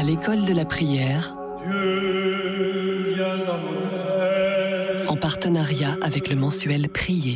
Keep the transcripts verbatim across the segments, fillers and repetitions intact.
À l'école de la prière, Dieu, viens à mon aide. En partenariat avec le mensuel Prier.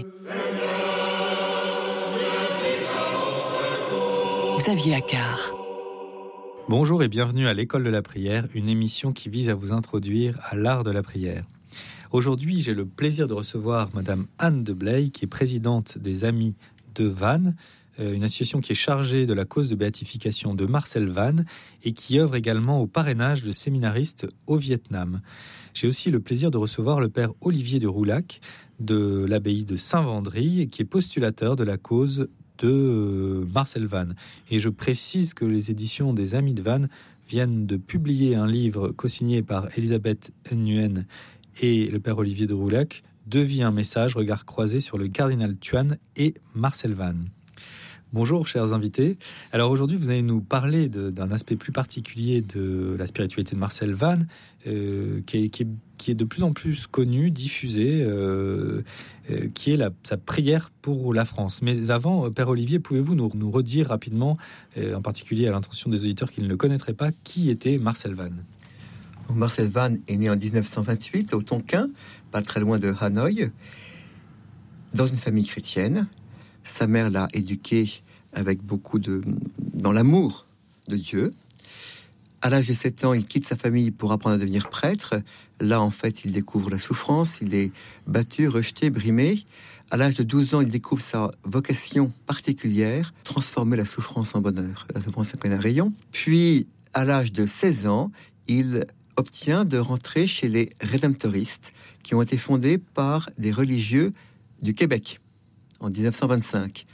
Xavier Accard. Bonjour et bienvenue à l'école de la prière, une émission qui vise à vous introduire à l'art de la prière. Aujourd'hui, j'ai le plaisir de recevoir Madame Anne de Blay, qui est présidente des Amis de Vannes, une association qui est chargée de la cause de béatification de Marcel Vannes et qui œuvre également au parrainage de séminaristes au Vietnam. J'ai aussi le plaisir de recevoir le père Olivier de Roulac de l'abbaye de Saint-Vendry, qui est postulateur de la cause de Marcel Vannes. Et je précise que les éditions des Amis de Vannes viennent de publier un livre co-signé par Elisabeth Nguyen et le père Olivier de Roulac, Deux vies, un message, regard croisé sur le cardinal Thuan et Marcel Vannes. Bonjour chers invités. Alors aujourd'hui vous allez nous parler de, d'un aspect plus particulier de la spiritualité de Marcel Vannes euh, qui, est, qui, est, qui est de plus en plus connu, diffusé, euh, euh, qui est la, sa prière pour la France. Mais avant, Père Olivier, pouvez-vous nous, nous redire rapidement, euh, en particulier à l'intention des auditeurs qui ne le connaîtraient pas, qui était Marcel Vannes? Marcel Vannes est né en dix-neuf cent vingt-huit au Tonkin, pas très loin de Hanoï, dans une famille chrétienne. Sa mère l'a éduqué avec beaucoup de... dans l'amour de Dieu. À l'âge de sept ans, il quitte sa famille pour apprendre à devenir prêtre. Là, en fait, il découvre la souffrance, il est battu, rejeté, brimé. À l'âge de douze ans, il découvre sa vocation particulière, transformer la souffrance en bonheur. La souffrance, c'est un rayon. Puis, à l'âge de seize ans, il obtient de rentrer chez les rédemptoristes, qui ont été fondés par des religieux du Québec en dix-neuf cent vingt-cinq.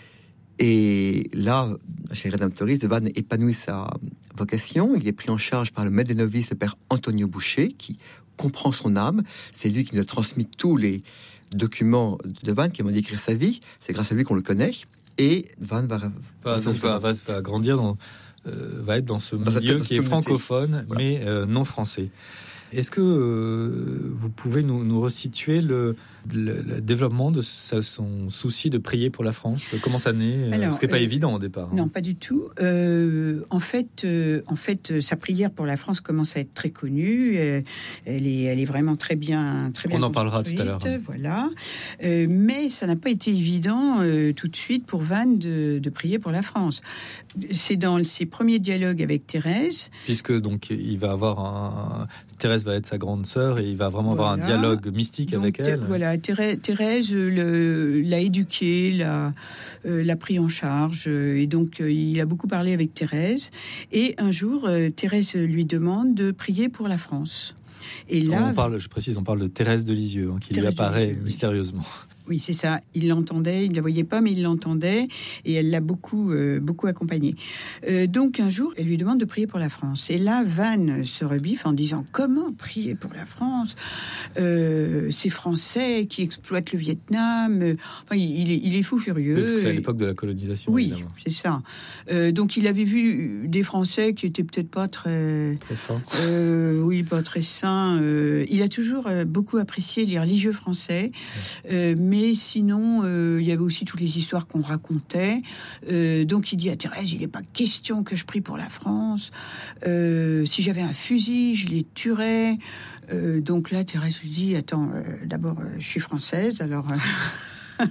Et là, chez les rédemptoristes, Vannes épanouit sa vocation. Il est pris en charge par le maître des novices, le père Antonio Boucher, qui comprend son âme. C'est lui qui nous a transmis tous les documents de Vannes, qui vont décrire sa vie. C'est grâce à lui qu'on le connaît. Et Vannes va, va, donc, va, va, va grandir, dans, euh, va être dans ce dans milieu qui est francophone, voilà. mais euh, non français. Est-ce que euh, vous pouvez nous, nous resituer le, le, le développement de sa, son souci de prier pour la France? Comment ça naît? Alors, ce n'est pas euh, évident au départ. Non, hein. pas du tout. Euh, en fait, euh, en fait, sa prière pour la France commence à être très connue. Euh, elle est, elle est vraiment très bien, très bien. On en parlera tout à l'heure. Voilà. Euh, mais ça n'a pas été évident euh, tout de suite pour Vannes de, de prier pour la France. C'est dans ses premiers dialogues avec Thérèse. Puisque donc il va avoir un Thérèse va être sa grande sœur et il va vraiment voilà. avoir un dialogue mystique donc, avec elle. Voilà, Thérèse, Thérèse le, l'a éduqué, l'a, euh, l'a pris en charge euh, et donc euh, il a beaucoup parlé avec Thérèse. Et un jour, euh, Thérèse lui demande de prier pour la France. Et là, on parle, je précise, on parle de Thérèse de Lisieux, hein, qui Thérèse lui apparaît Lisieux, mystérieusement. Oui, c'est ça. Il l'entendait, il ne la voyait pas, mais il l'entendait et elle l'a beaucoup, euh, beaucoup accompagné. Euh, donc, un jour, elle lui demande de prier pour la France. Et là, Vannes se rebiffe en disant « Comment prier pour la France ? euh, Ces Français qui exploitent le Vietnam. » Enfin, il est, il est fou furieux. C'est à l'époque de la colonisation, oui, évidemment. C'est ça. Euh, donc, il avait vu des Français qui étaient peut-être pas très... Très forts. Euh, oui, pas très sains. Euh, il a toujours euh, beaucoup apprécié les religieux français. Euh, mais sinon, euh, il y avait aussi toutes les histoires qu'on racontait. Euh, donc, il dit à Thérèse, il n'est pas question que je prie pour la France. Euh, si j'avais un fusil, je les tuerais. Euh, donc là, Thérèse lui dit, attends, euh, d'abord, euh, je suis française, alors... Euh,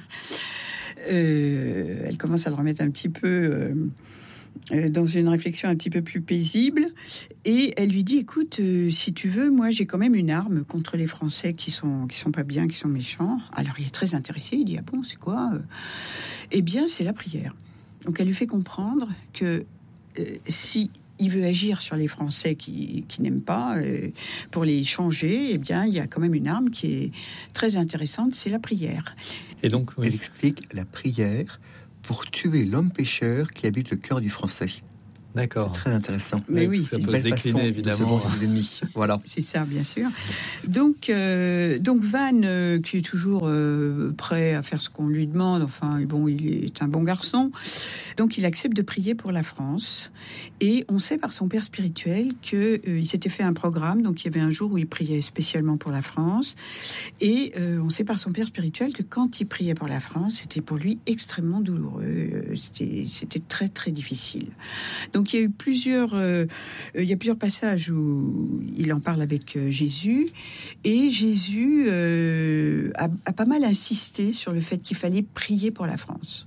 euh, elle commence à le remettre un petit peu... Euh, dans une réflexion un petit peu plus paisible, et elle lui dit écoute, euh, si tu veux, moi j'ai quand même une arme contre les Français qui sont qui sont pas bien, qui sont méchants. Alors il est très intéressé, il dit ah bon, c'est quoi? Eh bien c'est la prière. Donc elle lui fait comprendre que euh, si il veut agir sur les Français qui, qui n'aiment pas, euh, pour les changer, eh bien il y a quand même une arme qui est très intéressante, c'est la prière. Et donc oui. Elle explique la prière pour tuer l'homme pécheur qui habite le cœur du Français. D'accord. C'est très intéressant. Mais oui, ça c'est peut se décliner évidemment. De ennemis. Voilà. C'est ça, bien sûr. Donc, euh, donc Vannes, euh, qui est toujours euh, prêt à faire ce qu'on lui demande. Enfin, bon, il est un bon garçon. Donc, il accepte de prier pour la France. Et on sait par son père spirituel que euh, il s'était fait un programme. Donc, il y avait un jour où il priait spécialement pour la France. Et euh, on sait par son père spirituel que quand il priait pour la France, c'était pour lui extrêmement douloureux. Euh, c'était, c'était très, très difficile. Donc, Donc il y a eu plusieurs, euh, il y a plusieurs passages où il en parle avec euh, Jésus, et Jésus euh, a, a pas mal insisté sur le fait qu'il fallait prier pour la France.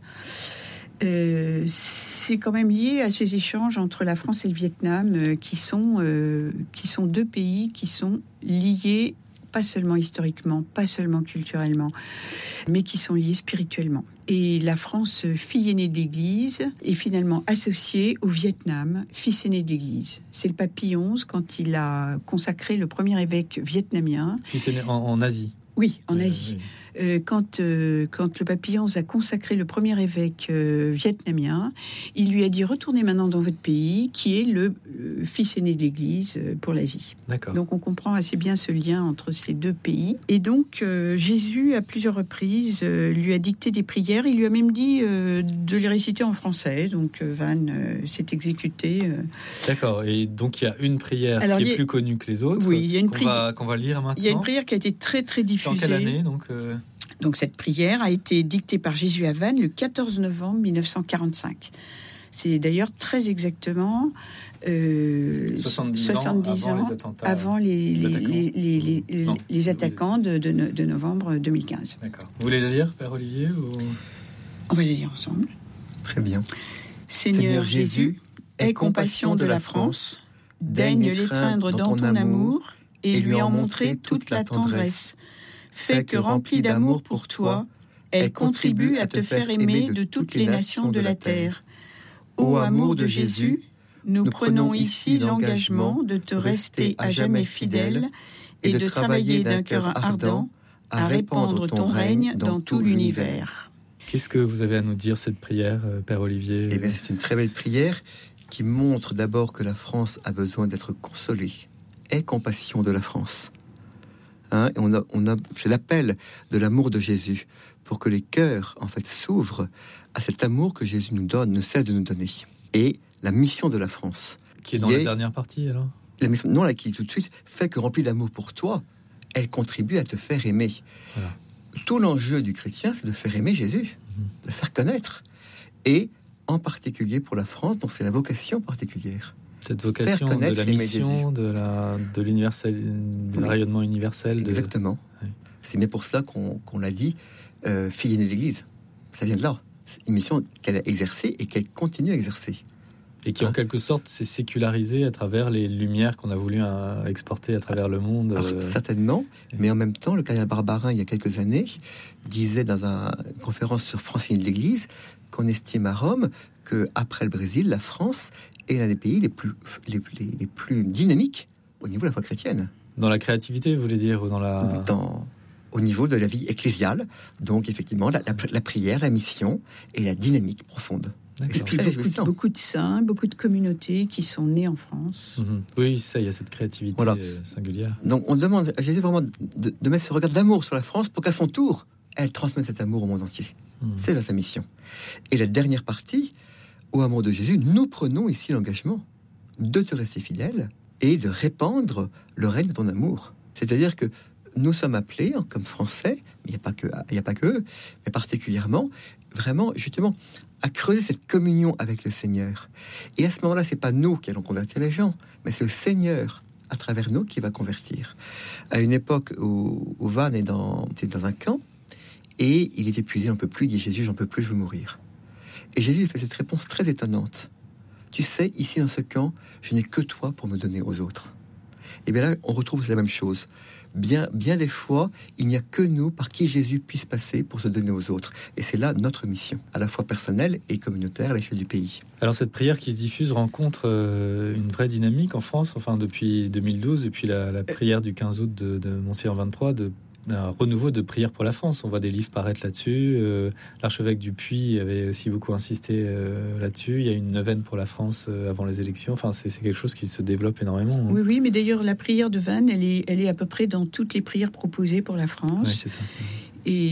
Euh, c'est quand même lié à ces échanges entre la France et le Vietnam, euh, qui sont euh, qui sont deux pays qui sont liés, pas seulement historiquement, pas seulement culturellement, mais qui sont liés spirituellement. Et la France, fille aînée de l'Église, est finalement associée au Vietnam, fils aîné de l'Église. C'est le pape Pie onze, quand il a consacré le premier évêque vietnamien. Fils aîné en, en Asie. Oui, en oui, Asie. Oui. Euh, quand, euh, quand le pape Pie onze a consacré le premier évêque euh, vietnamien, il lui a dit « Retournez maintenant dans votre pays, qui est le euh, fils aîné de l'Église euh, pour l'Asie. » D'accord. Donc on comprend assez bien ce lien entre ces deux pays. Et donc euh, Jésus, à plusieurs reprises, euh, lui a dicté des prières. Il lui a même dit euh, de les réciter en français. Donc euh, Van euh, s'est exécuté. Euh. D'accord. Et donc il y a une prière Alors, qui est il y a... plus connue que les autres. Oui, il y a une qu'on prière. Va, qu'on va lire maintenant. Il y a une prière qui a été très très diffusée. Dans quelle année donc euh... Donc cette prière a été dictée par Jésus à Vannes le quatorze novembre mille neuf cent quarante-cinq. C'est d'ailleurs très exactement euh, soixante-dix, soixante-dix ans, ans, avant les attentats, avant les, les, les, les, les, non, les attaquants de, de, de novembre deux mille quinze. D'accord. Vous voulez la lire, Père Olivier ou... On va les lire ensemble. Très bien. Seigneur, Seigneur Jésus, aie compassion de la France, daigne l'étreindre dans ton amour et lui en montrer toute la tendresse. Fais que, remplie d'amour pour toi, elle contribue à te faire aimer de toutes les nations de la terre. Ô amour de Jésus, nous prenons ici l'engagement de te rester à jamais fidèle et de travailler d'un cœur ardent à répandre ton règne dans tout l'univers. Qu'est-ce que vous avez à nous dire, cette prière, Père Olivier ? Eh bien, c'est une très belle prière qui montre d'abord que la France a besoin d'être consolée. Aie compassion de la France. Hein, et on a, on a, c'est l'appel de l'amour de Jésus pour que les cœurs en fait s'ouvrent à cet amour que Jésus nous donne, ne cesse de nous donner. Et la mission de la France, qui est dans est, la dernière partie alors. La mission, non, là qui tout de suite fait que remplie d'amour pour toi, elle contribue à te faire aimer. Voilà. Tout l'enjeu du chrétien, c'est de faire aimer Jésus, mmh. de le faire connaître, et en particulier pour la France, donc c'est la vocation particulière. Cette vocation de la mission, de, la, de l'universel, du oui. rayonnement universel. De... Exactement. Oui. C'est bien pour ça qu'on, qu'on l'a dit, euh, fille aînée de l'Église. Ça vient de là. C'est une mission qu'elle a exercée et qu'elle continue à exercer. Et qui, hein? en quelque sorte, s'est sécularisée à travers les lumières qu'on a voulu euh, exporter à travers le monde. Alors, euh... certainement, mais en même temps, le cardinal Barbarin, il y a quelques années, disait dans un, une conférence sur France Unie de l'Église qu'on estime à Rome qu'après le Brésil, la France est l'un des pays les plus, les, les, les plus dynamiques au niveau de la foi chrétienne. Dans la créativité, vous voulez dire, ou dans la... Dans, au niveau de la vie ecclésiale. Donc, effectivement, la, la, la prière, la mission et la dynamique profonde. Et puis beaucoup de, beaucoup de saints, beaucoup de communautés qui sont nées en France. Mmh. Oui, ça, il y a cette créativité voilà. singulière. Donc, on demande à Jésus vraiment de, de mettre ce regard d'amour sur la France pour qu'à son tour, elle transmette cet amour au monde entier. Mmh. C'est dans sa mission. Et la dernière partie, au amour de Jésus, nous prenons ici l'engagement de te rester fidèle et de répandre le règne de ton amour. C'est-à-dire que nous sommes appelés, comme Français, mais il n'y a pas que, il n'y a pas que eux, mais particulièrement, vraiment, justement, à creuser cette communion avec le Seigneur. Et à ce moment-là, c'est pas nous qui allons convertir les gens, mais c'est le Seigneur, à travers nous, qui va convertir. À une époque où, où Van est dans, est dans un camp, et il est épuisé, j'en peux plus, il dit Jésus, j'en peux plus, je veux mourir. Et Jésus lui fait cette réponse très étonnante. Tu sais, ici dans ce camp, je n'ai que toi pour me donner aux autres. Et bien là, on retrouve la même chose. Bien, bien des fois, il n'y a que nous par qui Jésus puisse passer pour se donner aux autres. Et c'est là notre mission, à la fois personnelle et communautaire à l'échelle du pays. Alors cette prière qui se diffuse rencontre euh, une vraie dynamique en France, enfin depuis deux mille douze, depuis la, la prière du quinze août de, de Monseigneur vingt-trois, de un renouveau de prière pour la France. On voit des livres paraître là-dessus. Euh, l'archevêque du Puy avait aussi beaucoup insisté euh, là-dessus. Il y a une neuvaine pour la France euh, avant les élections. Enfin, c'est, c'est quelque chose qui se développe énormément. Hein. Oui, oui, mais d'ailleurs, la prière de Vannes, elle est, elle est à peu près dans toutes les prières proposées pour la France. Oui, c'est ça. Et